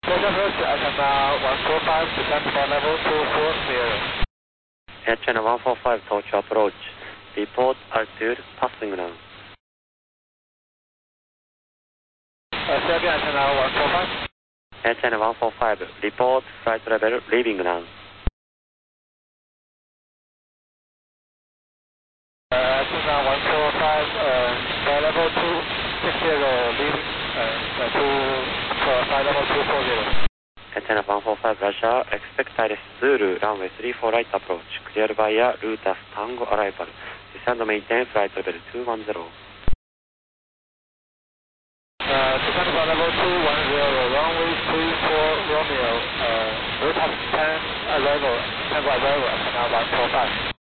approach, Antenna 145, descend for level 240. Channel 145, Tokyo approach. Report altitude, passing ground. Say again, Antenna 145. Channel 145, report flight level, leaving ground. Antenna 145, flight level 260, leaving, flight level 240. Antenna 145, Russia, expect ILS Zulu, runway 34 right approach, clear via Lutas Tango arrival, descend and maintain flight level 210. Descend for level 210, runway 34 Romeo, Lutas 10 arrival, Tango arrival, Antenna 145.